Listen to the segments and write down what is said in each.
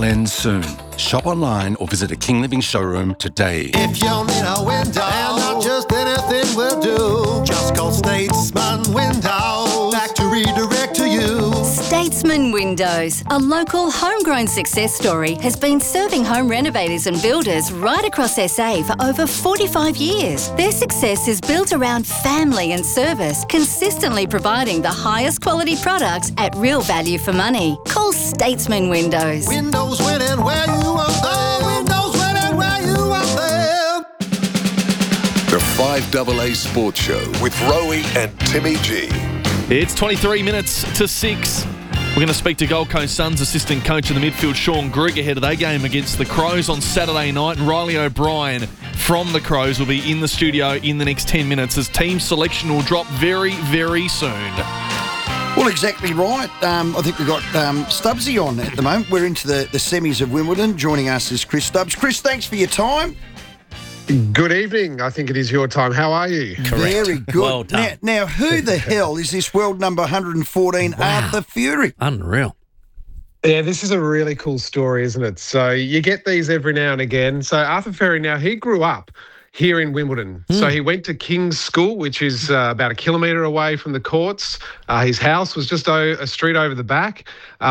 end soon. Shop online or visit a King Living showroom today. If you need a window, and not just anything will do, just call Statesman Windows. Factory direct to you. Statesman Windows, a local homegrown success story, has been serving home renovators and builders right across SA for over 45 years. Their success is built around family and service, consistently providing the highest quality products at real value for money. Call Statesman Windows. Windows winning where you want them. Windows winning where you want them. The 5AA Sports Show with Rowie and Timmy G. It's 23 minutes to 6. We're going to speak to Gold Coast Suns assistant coach in the midfield, Sean Grigg, ahead of their game against the Crows on Saturday night. And Riley O'Brien from the Crows will be in the studio in the next 10 minutes as team selection will drop very, very soon. Well, exactly right. I think we've got Stubbsy on at the moment. We're into the semis of Wimbledon. Joining us is Chris Stubbs. Chris, thanks for your time. Good evening. I think it is your time. How are you? Correct. Very good. Well done. Now, who the hell is this world number 114, Arthur Fury? Unreal. Yeah, this is a really cool story, isn't it? So you get these every now and again. So Arthur Fury, now he grew up here in Wimbledon. So he went to King's School, which is about a kilometre away from the courts. His house was just a street over the back.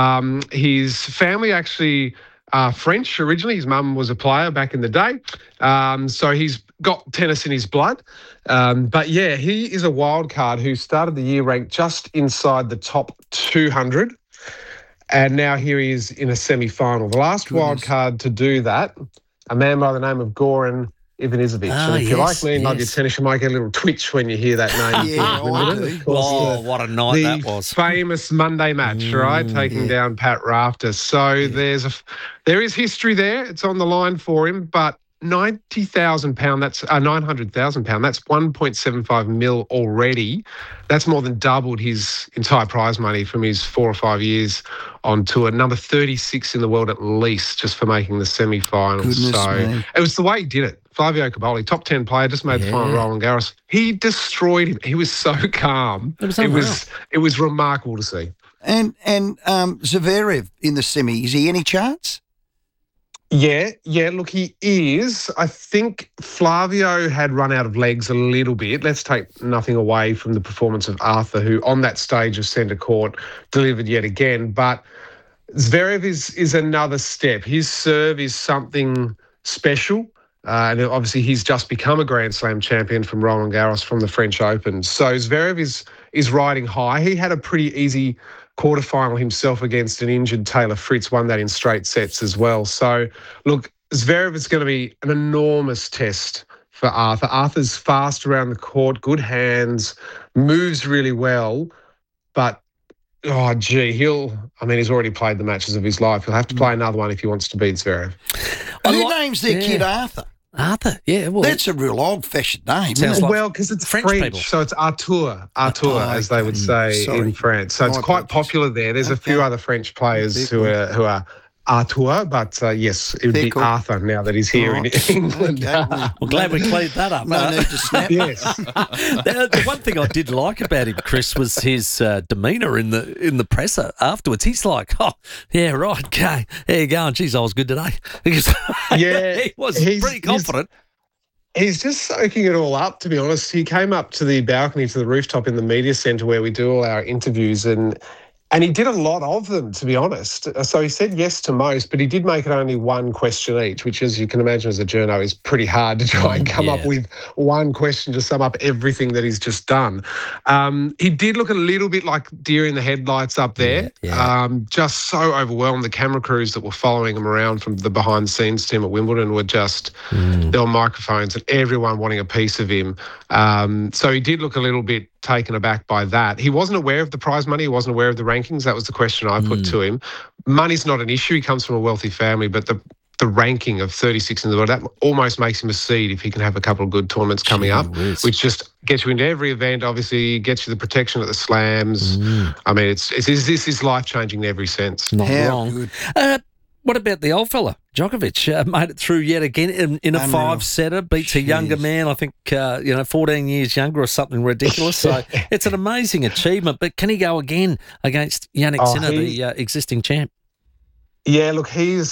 His family actually French originally. His mum was a player back in the day. So he's got tennis in his blood. But yeah, he is a wild card who started the year ranked just inside the top 200. And now here he is in a semi-final. The last wild card to do that, a man by the name of Goran Ivanisevic. And if you like me and love your tennis, you might get a little twitch when you hear that name. What a night that was. The famous Monday match, right? Taking down Pat Rafter. So there is history there. It's on the line for him, but £90,000, that's £900,000. That's 1.75 mil already. That's more than doubled his entire prize money from his 4 or 5 years on tour. Number 36 in the world at least, just for making the semi-finals. It was the way he did it. Flavio Cobolli, top 10 player, just made the final Roland Garros. He destroyed him. He was so calm. It was remarkable to see. And Zverev in the semi, is he any chance? Yeah, look, he is. I think Flavio had run out of legs a little bit. Let's take nothing away from the performance of Arthur, who on that stage of centre court delivered yet again. But Zverev is another step. His serve is something special. And obviously he's just become a Grand Slam champion from Roland Garros from the French Open. So Zverev is riding high. He had a pretty easy quarterfinal himself against an injured Taylor Fritz, won that in straight sets as well. So, look, Zverev is going to be an enormous test for Arthur. Arthur's fast around the court, good hands, moves really well, but he's already played the matches of his life. He'll have to play another one if he wants to beat Zverev. Who names their kid Arthur? Arthur, yeah. Well, that's a real old-fashioned name, isn't it? Well, because it's French people. So it's Arthur, as they would say in France. So it's quite popular there. There's a few other French players who are Arthur, but yes, it would be Arthur now that he's here in England. Well, glad we cleared that up. No need to snap. Yes. The one thing I did like about him, Chris, was his demeanour in the presser afterwards. He's like, "Oh, yeah, right, okay, there you go." And geez, I was good today. He was pretty confident. He's just soaking it all up, to be honest. He came up to the balcony, to the rooftop in the media centre where we do all our interviews, and he did a lot of them, to be honest. So he said yes to most, but he did make it only one question each, which, as you can imagine as a journo, is pretty hard to try and come up with one question to sum up everything that he's just done. He did look a little bit like deer in the headlights up there, just so overwhelmed. The camera crews that were following him around from the behind-the-scenes team at Wimbledon were just, there were microphones and everyone wanting a piece of him. So he did look a little bit taken aback by that. He wasn't aware of the prize money. He wasn't aware of the rankings. That was the question I put to him. Money's not an issue. He comes from a wealthy family, but the ranking of 36 in the world, that almost makes him a seed if he can have a couple of good tournaments coming up, which just gets you into every event, obviously, gets you the protection at the slams. I mean, this is life-changing in every sense. Not wrong. What about the old fella, Djokovic? Made it through yet again in a five-setter, beats a younger man, I think, 14 years younger or something ridiculous. So it's an amazing achievement. But can he go again against Jannik Sinner, the existing champ? Yeah, look, he's